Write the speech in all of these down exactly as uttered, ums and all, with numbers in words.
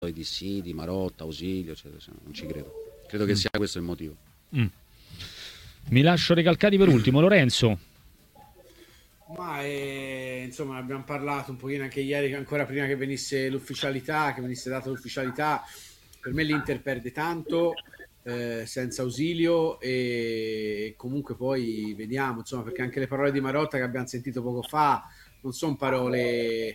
di sì, di Marotta, Ausilio, cioè, non ci credo. Credo che sia questo il motivo. Mm. Mi lascio Recalcati per ultimo, Lorenzo. Ma eh, insomma abbiamo parlato un pochino anche ieri, ancora prima che venisse l'ufficialità, che venisse data l'ufficialità. Per me l'Inter perde tanto eh, senza Ausilio, e comunque poi vediamo, insomma, perché anche le parole di Marotta che abbiamo sentito poco fa non sono parole eh,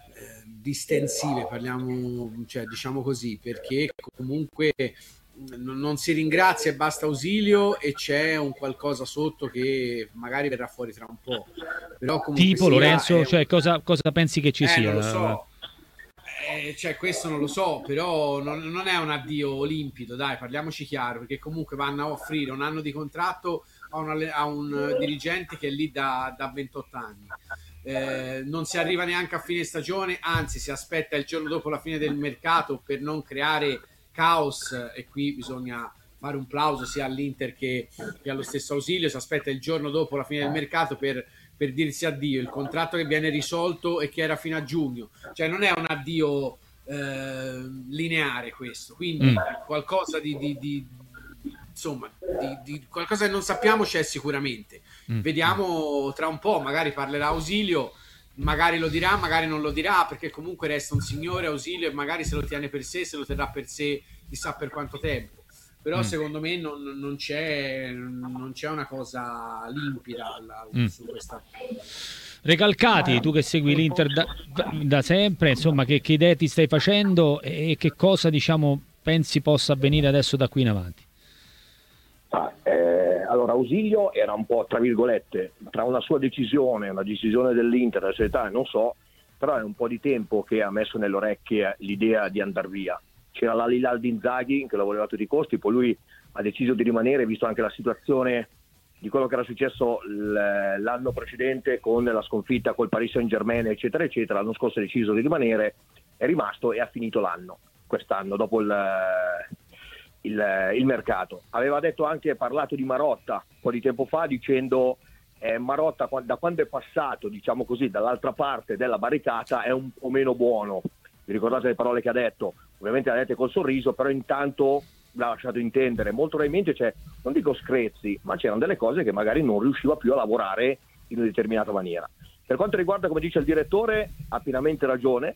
distensive, parliamo, cioè, diciamo così, perché comunque non, non si ringrazia e basta Ausilio, e c'è un qualcosa sotto che magari verrà fuori tra un po'. Però comunque Tipo sia, Lorenzo, è... cioè cosa, cosa pensi che ci eh, sia? non lo so. Eh, cioè questo non lo so, però non, non è un addio limpido, dai, parliamoci chiaro, perché comunque vanno a offrire un anno di contratto a un, a un dirigente che è lì da, da ventotto anni. Eh, non si arriva neanche a fine stagione, anzi si aspetta il giorno dopo la fine del mercato per non creare caos, e qui bisogna fare un plauso sia all'Inter che, che allo stesso Ausilio. Si aspetta il giorno dopo la fine del mercato per, per dirsi addio, il contratto che viene risolto e che era fino a giugno, cioè non è un addio eh, lineare questo, quindi mm. qualcosa di, di, di insomma di, di qualcosa che non sappiamo c'è sicuramente. mm. Vediamo tra un po', magari parlerà Ausilio, magari lo dirà, magari non lo dirà, perché comunque resta un signore Ausilio e magari se lo tiene per sé, se lo terrà per sé chissà per quanto tempo. Però mm. secondo me non, non, c'è, non c'è una cosa limpida alla, mm. su questa. Recalcati, tu che segui l'Inter da, da sempre, insomma, che, che idee ti stai facendo e che cosa, diciamo, pensi possa avvenire adesso da qui in avanti? Ah, eh, allora, Ausilio era un po', tra virgolette, tra una sua decisione, una decisione dell'Inter, della società, non so, però è un po' di tempo che ha messo nelle orecchie l'idea di andare via. C'era la Lilal di Inzaghi che lo voleva a tutti i costi, poi lui ha deciso di rimanere, visto anche la situazione di quello che era successo l'anno precedente con la sconfitta col Paris Saint-Germain, eccetera, eccetera. L'anno scorso ha deciso di rimanere, è rimasto e ha finito l'anno, quest'anno, dopo il, il, il mercato. Aveva detto anche, parlato di Marotta un po' di tempo fa, dicendo eh, Marotta da quando è passato, diciamo così, dall'altra parte della barricata è un po' meno buono. Vi ricordate le parole che ha detto? Ovviamente le ha dette col sorriso, però intanto l'ha lasciato intendere molto probabilmente, cioè, non dico screzi, ma c'erano delle cose che magari non riusciva più a lavorare in una determinata maniera. Per quanto riguarda, come dice il direttore, ha pienamente ragione,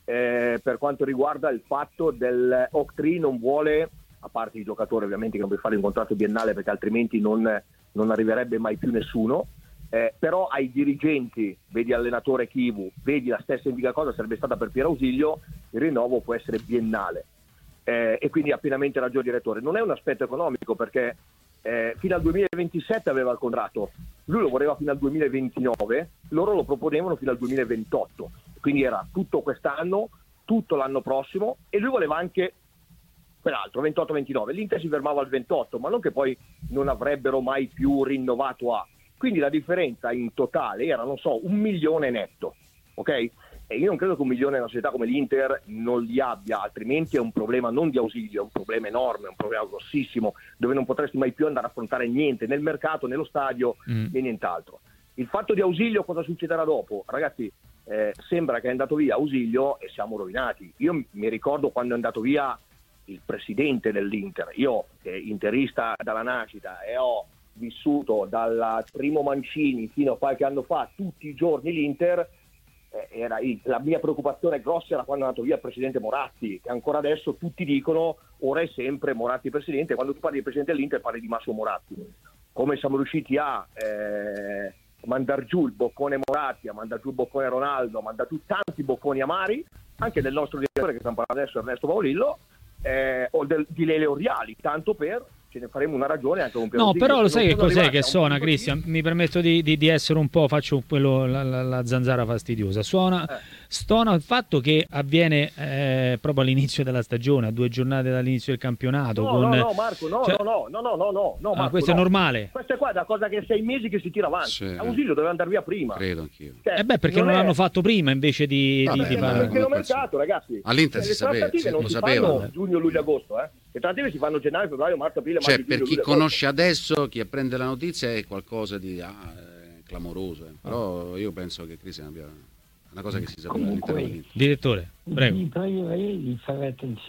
eh, per quanto riguarda il fatto del Octree non vuole, a parte i giocatori ovviamente che non puoi fare un contratto biennale perché altrimenti non, non arriverebbe mai più nessuno, eh, però ai dirigenti, vedi allenatore Chivu, vedi la stessa indica cosa sarebbe stata per Piero Ausilio, il rinnovo può essere biennale. Eh, e quindi ha pienamente ragione il direttore. Non è un aspetto economico perché eh, fino al duemilaventisette aveva il contratto, lui lo voleva fino al duemilaventinove, loro lo proponevano fino al duemilaventotto, quindi era tutto quest'anno, tutto l'anno prossimo, e lui voleva anche peraltro ventotto ventinove. L'Inter si fermava al ventotto, ma non che poi non avrebbero mai più rinnovato a, quindi la differenza in totale era, non so, un milione netto, ok? E io non credo che un milione in una società come l'Inter non li abbia, altrimenti è un problema non di Ausilio, è un problema enorme, è un problema grossissimo, dove non potresti mai più andare a affrontare niente nel mercato, nello stadio mm. e nient'altro. Il fatto di Ausilio, cosa succederà dopo? Ragazzi, eh, sembra che è andato via Ausilio e siamo rovinati. Io mi ricordo quando è andato via il presidente dell'Inter, io eh, interista dalla nascita e ho vissuto dal primo Mancini fino a qualche anno fa tutti i giorni l'Inter. Era, la mia preoccupazione grossa era quando è andato via il presidente Moratti, che ancora adesso tutti dicono ora è sempre Moratti presidente. Quando tu parli di presidente dell'Inter parli di Massimo Moratti. Come siamo riusciti a eh, mandar giù il boccone Moratti, a mandar giù il boccone Ronaldo, a mandar giù tanti bocconi amari, anche del nostro direttore che stiamo parlando adesso, Ernesto Paolillo, eh, o del, di Lele Oriali, tanto per, ce ne faremo una ragione anche con Piero No, Ausilio. però lo sai che cos'è che suona, punto Cristian? Mi permetto di, di, di essere un po', faccio quello, la, la, la zanzara fastidiosa. Suona, eh. stona il fatto che avviene eh, proprio all'inizio della stagione, a due giornate dall'inizio del campionato. No, con, no, no, Marco, no, cioè... no, no, no, no, no, no, ah, Marco, questo no. è normale. Questo è qua da cosa che è sei mesi che si tira avanti. Sì, Ausilio doveva andare via prima. Credo anch'io. Cioè, eh beh, perché non, non è... l'hanno fatto prima invece di, Vabbè, di, di fare... Perché è un mercato, ragazzi. All'Inter cioè, si sapeva, le trattative non lo si sapevano. fanno giugno, luglio, agosto, eh. Le trattative si fanno gennaio, febbraio, marzo, aprile, Cioè, maggio, per giugno, chi luglio, conosce agosto. adesso, chi apprende la notizia è qualcosa di ah, eh, clamoroso, eh. Però io penso che Cristian abbia una cosa che si sapeva all'interno Comunque, dell'Inter. Direttore, prego. vi pregherei di fare attenzione